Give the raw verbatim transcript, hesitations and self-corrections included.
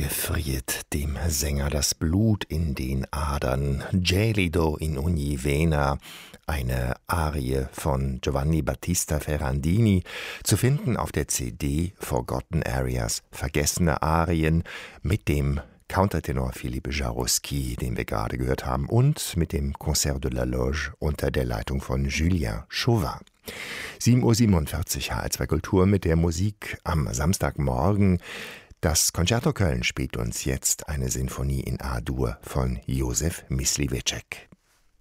gefriert dem Sänger das Blut in den Adern. Gelido in ogni vena, eine Arie von Giovanni Battista Ferrandini, zu finden auf der C D Forgotten Areas, vergessene Arien, mit dem Countertenor Philippe Jarouski, den wir gerade gehört haben, und mit dem Concert de la Loge unter der Leitung von Julien Chauvin. sieben Uhr siebenundvierzig, H R zwei Kultur mit der Musik am Samstagmorgen. Das Concerto Köln spielt uns jetzt eine Sinfonie in A-Dur von Josef Mysliveček.